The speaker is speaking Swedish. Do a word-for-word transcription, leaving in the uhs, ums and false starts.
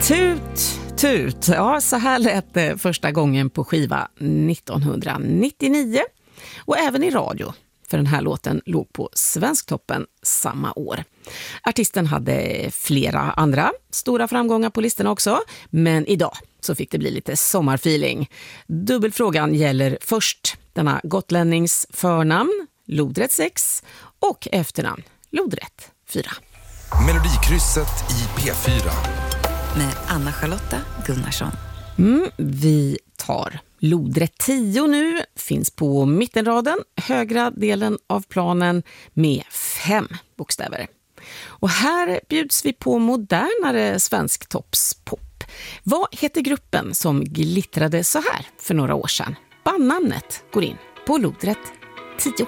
Tut, tut. Ja, så här lät det första gången på skiva nittonhundranittionio och även i radio. För den här låten låg på Svensktoppen samma år. Artisten hade flera andra stora framgångar på listorna också. Men idag så fick det bli lite sommarfeeling. Dubbelfrågan gäller först denna gotlännings förnamn, lodrätt sex, och efternamn, lodrätt fyra. Melodikrysset i P fyra. Med Anna-Charlotta Gunnarsson. Mm, vi tar lodrätt tio nu, finns på mittenraden, högra delen av planen med fem bokstäver. Och här bjuds vi på modernare svensktoppspop. Vad heter gruppen som glittrade så här för några år sedan? Bandnamnet går in på lodrätt tio.